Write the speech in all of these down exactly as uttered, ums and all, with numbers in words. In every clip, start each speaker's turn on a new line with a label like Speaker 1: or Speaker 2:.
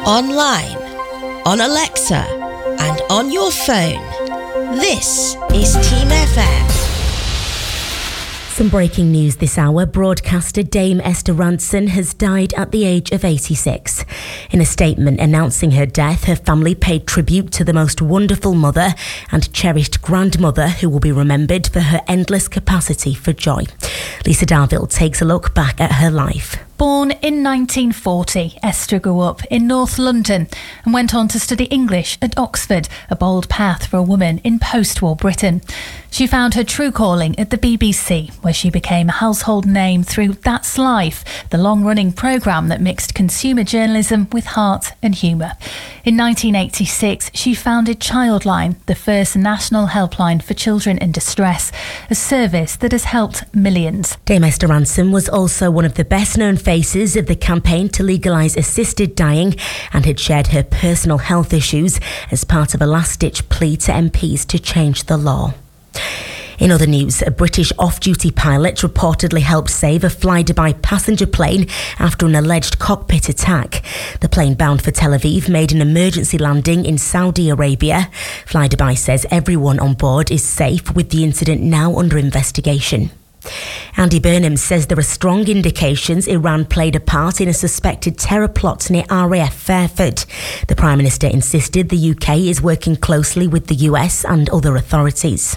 Speaker 1: online, on Alexa, and on your phone. This is Team F M.
Speaker 2: Some breaking news this hour. Broadcaster Dame Esther Rantzen has died at the age of eighty-six. In a statement announcing her death, her family paid tribute to the most wonderful mother and cherished grandmother who will be remembered for her endless capacity for joy. Lisa Darville takes a look back at her life.
Speaker 3: Born in nineteen forty, Esther grew up in North London and went on to study English at Oxford, a bold path for a woman in post-war Britain. She found her true calling at the B B C, where she became a household name through That's Life, the long-running programme that mixed consumer journalism with heart and humour. In nineteen eighty-six, she founded Childline, the first national helpline for children in distress, a service that has helped millions.
Speaker 2: Dame Esther Rantzen was also one of the best-known faces of the campaign to legalise assisted dying and had shared her personal health issues as part of a last-ditch plea to M Ps to change the law. In other news, a British off-duty pilot reportedly helped save a Fly-Dubai passenger plane after an alleged cockpit attack. The plane bound for Tel Aviv made an emergency landing in Saudi Arabia. Fly-Dubai says everyone on board is safe, with the incident now under investigation. Andy Burnham says there are strong indications Iran played a part in a suspected terror plot near R A F Fairford. The Prime Minister insisted the U K is working closely with the U S and other authorities.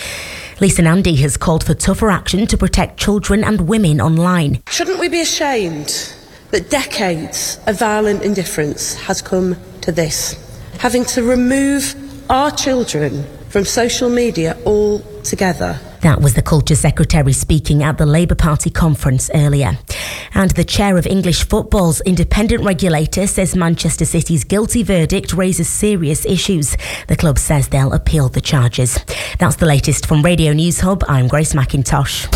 Speaker 2: Lisa Nandy has called for tougher action to protect children and women online.
Speaker 4: Shouldn't we be ashamed that decades of violent indifference has come to this? Having to remove our children from social media altogether.
Speaker 2: That was the Culture Secretary speaking at the Labour Party conference earlier. And the chair of English football's independent regulator says Manchester City's guilty verdict raises serious issues. The club says they'll appeal the charges. That's the latest from Radio News Hub. I'm Grace McIntosh.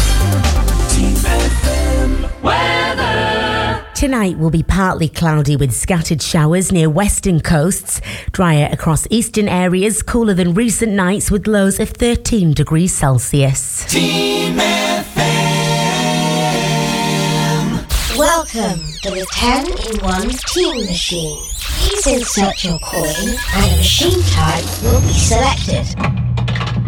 Speaker 5: Team F M weather.
Speaker 2: Tonight will be partly cloudy with scattered showers near western coasts, drier across eastern areas, cooler than recent nights with lows of thirteen degrees Celsius.
Speaker 5: Team F M.
Speaker 1: Welcome to the ten in one Team Machine. Please insert your coin and a machine type will be selected.